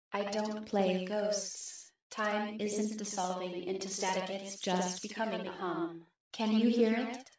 I don't play ghosts. Time isn't dissolving into static, it's just becoming a hum. Can you hear it?